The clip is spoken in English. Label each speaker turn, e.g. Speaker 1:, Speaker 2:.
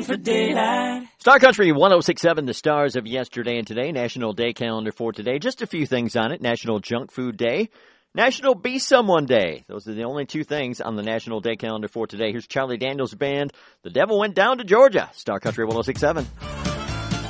Speaker 1: for daylight.
Speaker 2: Star Country 106.7, the stars of yesterday and today. National Day calendar for today. Just a few things on it. National Junk Food Day. National Be Someone Day. Those are the only two things on the National Day calendar for today. Here's Charlie Daniels Band. The Devil Went Down to Georgia. Star Country 106.7.